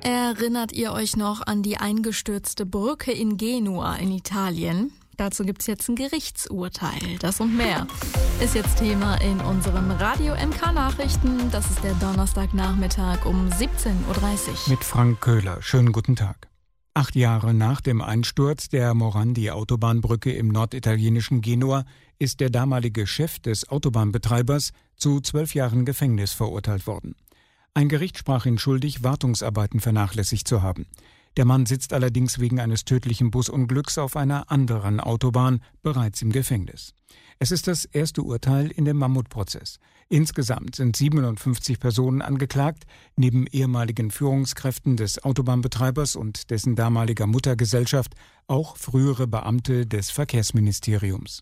Erinnert ihr euch noch an die eingestürzte Brücke in Genua in Italien? Dazu gibt's jetzt ein Gerichtsurteil. Das und mehr ist jetzt Thema in unseren Radio MK Nachrichten. Das ist der Donnerstagnachmittag um 17.30 Uhr. Mit Frank Köhler. Schönen guten Tag. 8 Jahre nach dem Einsturz der Morandi-Autobahnbrücke im norditalienischen Genua ist der damalige Chef des Autobahnbetreibers zu 12 Jahren Gefängnis verurteilt worden. Ein Gericht sprach ihn schuldig, Wartungsarbeiten vernachlässigt zu haben. Der Mann sitzt allerdings wegen eines tödlichen Busunglücks auf einer anderen Autobahn bereits im Gefängnis. Es ist das erste Urteil in dem Mammutprozess. Insgesamt sind 57 Personen angeklagt, neben ehemaligen Führungskräften des Autobahnbetreibers und dessen damaliger Muttergesellschaft auch frühere Beamte des Verkehrsministeriums.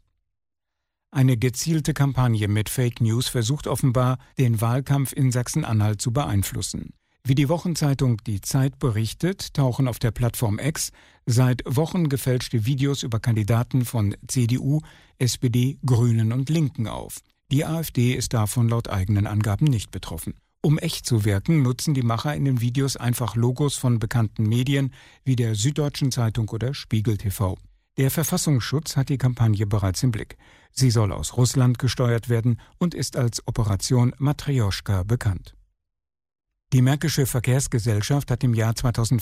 Eine gezielte Kampagne mit Fake News versucht offenbar, den Wahlkampf in Sachsen-Anhalt zu beeinflussen. Wie die Wochenzeitung Die Zeit berichtet, tauchen auf der Plattform X seit Wochen gefälschte Videos über Kandidaten von CDU, SPD, Grünen und Linken auf. Die AfD ist davon laut eigenen Angaben nicht betroffen. Um echt zu wirken, nutzen die Macher in den Videos einfach Logos von bekannten Medien wie der Süddeutschen Zeitung oder Spiegel TV. Der Verfassungsschutz hat die Kampagne bereits im Blick. Sie soll aus Russland gesteuert werden und ist als Operation Matrjoschka bekannt. Die Märkische Verkehrsgesellschaft hat im Jahr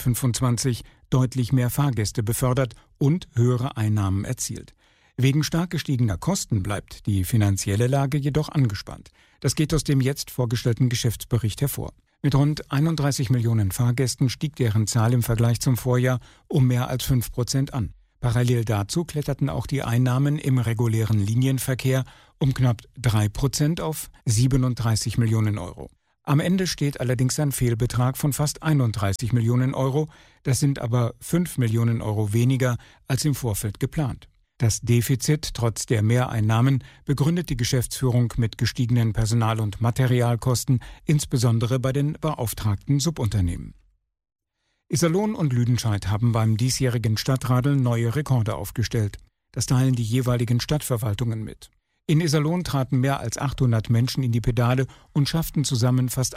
2025 deutlich mehr Fahrgäste befördert und höhere Einnahmen erzielt. Wegen stark gestiegener Kosten bleibt die finanzielle Lage jedoch angespannt. Das geht aus dem jetzt vorgestellten Geschäftsbericht hervor. Mit rund 31 Millionen Fahrgästen stieg deren Zahl im Vergleich zum Vorjahr um mehr als 5% an. Parallel dazu kletterten auch die Einnahmen im regulären Linienverkehr um knapp 3% auf 37 Millionen Euro. Am Ende steht allerdings ein Fehlbetrag von fast 31 Millionen Euro. Das sind aber 5 Millionen Euro weniger als im Vorfeld geplant. Das Defizit trotz der Mehreinnahmen begründet die Geschäftsführung mit gestiegenen Personal- und Materialkosten, insbesondere bei den beauftragten Subunternehmen. Iserlohn und Lüdenscheid haben beim diesjährigen Stadtradeln neue Rekorde aufgestellt. Das teilen die jeweiligen Stadtverwaltungen mit. In Iserlohn traten mehr als 800 Menschen in die Pedale und schafften zusammen fast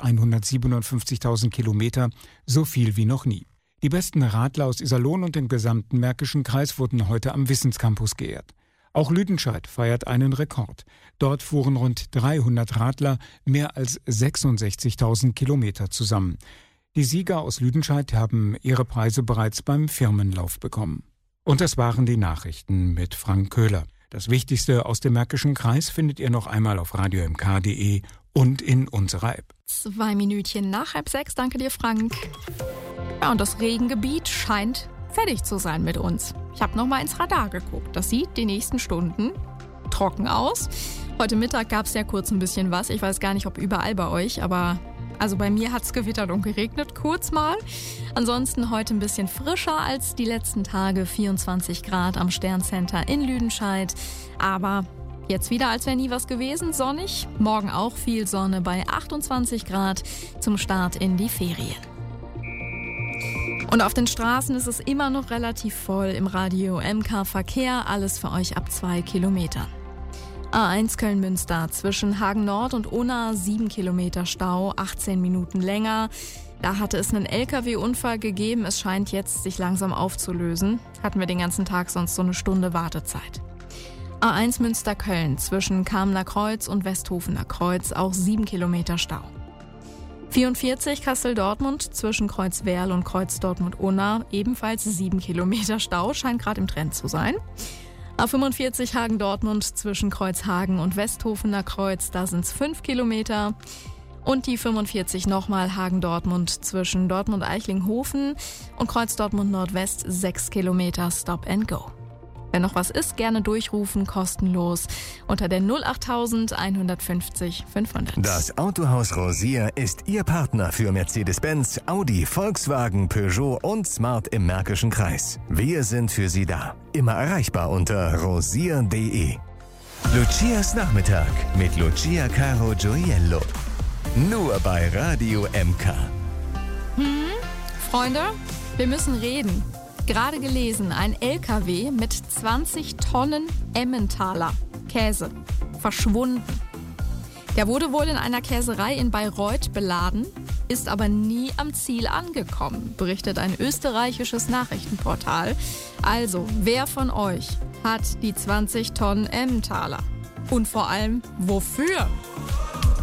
157.000 Kilometer, so viel wie noch nie. Die besten Radler aus Iserlohn und dem gesamten Märkischen Kreis wurden heute am Wissenscampus geehrt. Auch Lüdenscheid feiert einen Rekord. Dort fuhren rund 300 Radler mehr als 66.000 Kilometer zusammen. Die Sieger aus Lüdenscheid haben ihre Preise bereits beim Firmenlauf bekommen. Und das waren die Nachrichten mit Frank Köhler. Das Wichtigste aus dem Märkischen Kreis findet ihr noch einmal auf radiomk.de und in unserer App. 2 Minütchen nach 5:30, danke dir, Frank. Ja, und das Regengebiet scheint fertig zu sein mit uns. Ich habe noch mal ins Radar geguckt. Das sieht die nächsten Stunden trocken aus. Heute Mittag gab es ja kurz ein bisschen was. Ich weiß gar nicht, ob überall bei euch, aber also bei mir hat es gewittert und geregnet, kurz mal. Ansonsten heute ein bisschen frischer als die letzten Tage, 24 Grad am Sterncenter in Lüdenscheid. Aber jetzt wieder, als wäre nie was gewesen, sonnig. Morgen auch viel Sonne bei 28 Grad zum Start in die Ferien. Und auf den Straßen ist es immer noch relativ voll im Radio MK Verkehr, alles für euch ab 2 Kilometern. A1 Köln-Münster zwischen Hagen Nord und Unna 7 Kilometer Stau, 18 Minuten länger. Da hatte es einen LKW-Unfall gegeben. Es scheint jetzt sich langsam aufzulösen. Hatten wir den ganzen Tag sonst so eine Stunde Wartezeit. A1 Münster-Köln zwischen Kamener Kreuz und Westhofener Kreuz, auch 7 Kilometer Stau. 44 Kassel-Dortmund zwischen Kreuzwerl und Kreuz Dortmund-Unna, ebenfalls 7 Kilometer Stau, scheint gerade im Trend zu sein. A45 Hagen-Dortmund zwischen Kreuzhagen und Westhofener Kreuz, da sind es 5 Kilometer. Und die 45 nochmal Hagen-Dortmund zwischen Dortmund-Eichlinghofen und Kreuz Dortmund-Nordwest, 6 Kilometer Stop and Go. Wenn noch was ist, gerne durchrufen, kostenlos unter der 08000 150 500. Das Autohaus Rosier ist Ihr Partner für Mercedes-Benz, Audi, Volkswagen, Peugeot und Smart im Märkischen Kreis. Wir sind für Sie da. Immer erreichbar unter rosier.de. Lucias Nachmittag mit Lucia Caro Gioiello. Nur bei Radio MK. Freunde, wir müssen reden. Gerade gelesen, ein LKW mit 20 Tonnen Emmentaler Käse verschwunden. Der wurde wohl in einer Käserei in Bayreuth beladen ist aber nie am Ziel angekommen, berichtet ein österreichisches Nachrichtenportal. Also, wer von euch hat die 20 Tonnen Emmentaler? Und vor allem, wofür?